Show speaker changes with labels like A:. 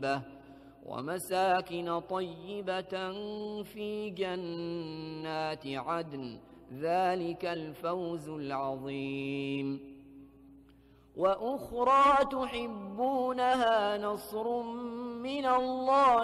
A: ومساكن طيبة في جنات عدن، ذلك الفوز العظيم. وأخرى تحبونها، نصر من الله